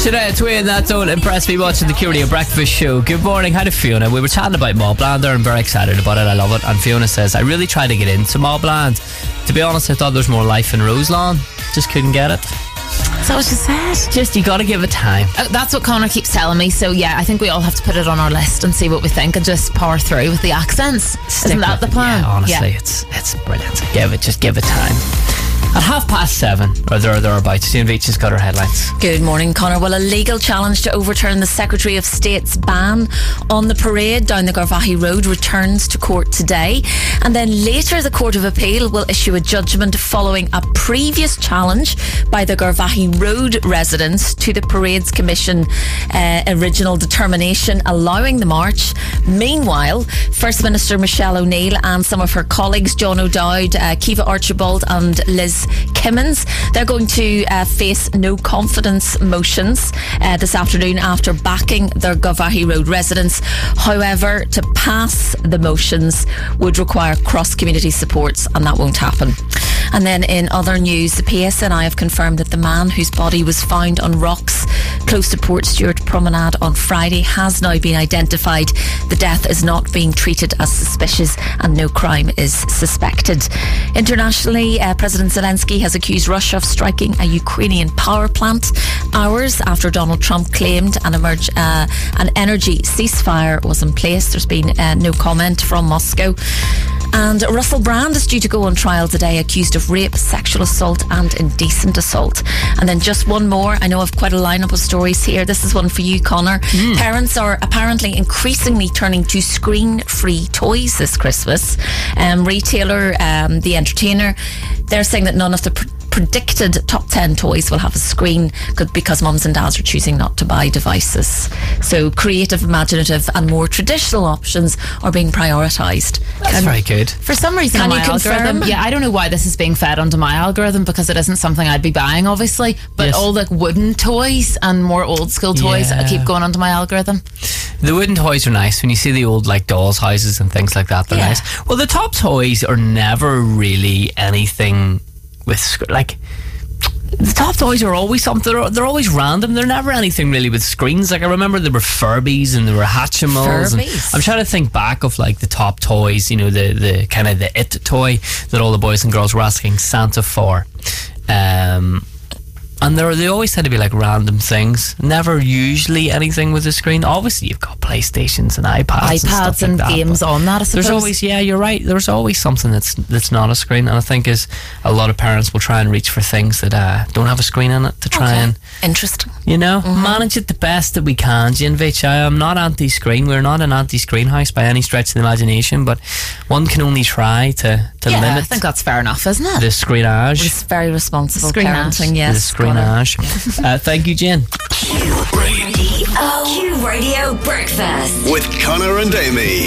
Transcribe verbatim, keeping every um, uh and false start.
Today, Twin, that don't impress me much in the Q Radio Breakfast Show. Good morning, hi to Fiona. We were chatting about Mobland there. I'm very excited about it. I love it. And Fiona says, I really tried to get into Mobland. To be honest, I thought there was more life in Roselawn. Just couldn't get it. Is that what she said? Just, you gotta give it time. Uh, that's what Connor keeps telling me. So yeah, I think we all have to put it on our list and see what we think and just power through with the accents. Stick Isn't that the it. plan? Yeah, honestly, Yeah. it's it's brilliant. Give it, just give it time. At half past seven, or there or thereabouts, Jane Veach has got her headlines. Good morning, Connor. Well, a legal challenge to overturn the Secretary of State's ban on the parade down the Garvaghey Road returns to court today. And then later, the Court of Appeal will issue a judgment following a previous challenge by the Garvaghey Road residents to the Parade's Commission uh, original determination allowing the march. Meanwhile, First Minister Michelle O'Neill and some of her colleagues, John O'Dowd, uh, Kiva Archibald and Liz Kimmins, they're going to uh, face no confidence motions uh, this afternoon after backing their Garvaghey Road residents. However, to pass the motions would require cross-community supports, and that won't happen. And then in other news, the P S N I have confirmed that the man whose body was found on rocks close to Port Stewart Promenade on Friday has now been identified. The death is not being treated as suspicious and no crime is suspected. Internationally, uh, President Zelensky has accused Russia of striking a Ukrainian power plant hours after Donald Trump claimed an, emerge, uh, an energy ceasefire was in place. There's been uh, no comment from Moscow. And Russell Brand is due to go on trial today, accused of rape, sexual assault and indecent assault. And then just one more. I know I've quite a lineup of stories here. This is one for you, Connor. Mm. Parents are apparently increasingly turning to screen-free toys this Christmas. Um, retailer, um, The Entertainer, they're saying that none of the pr- predicted top ten toys will have a screen because mums and dads are choosing not to buy devices. So creative, imaginative and more traditional options are being prioritised. That's Can, very good. For some reason, Can on my you confirm? algorithm, yeah, I don't know why this is being fed onto my algorithm because it isn't something I'd be buying, obviously. But Yes. all the wooden toys and more old school toys Yeah. keep going onto my algorithm. The wooden toys are nice when you see the old like dolls' houses and things like that. They're Yeah. nice. Well, the top toys are never really anything with sc- like. The top toys are always something. They're, they're always random. They're never anything really with screens. Like I remember there were Furbies and there were Hatchimals. And Furbies? I'm trying to think back of like the top toys. You know, the the kind of the it toy that all the boys and girls were asking Santa for. Um, and they they always tend to be like random things. Never usually anything with a screen. Obviously, you've got PlayStations and iPads, and, stuff iPads and like that, games but on that, I suppose. There's always, yeah, you're right. There's always something that's that's not a screen, and I think is a lot of parents will try and reach for things that uh, don't have a screen in it to try Okay. and, Interesting. you know, manage it the best that we can. Jane Veach, I am not anti-screen. We're not an anti-screen house by any stretch of the imagination, but one can only try to, to yeah, I limit think that's fair enough, isn't it? the screenage. It's very responsible Screenage. parenting, yes. the screenage. uh, thank you, Jane. Q Radio. Q Radio Breakfast With Connor and Amy.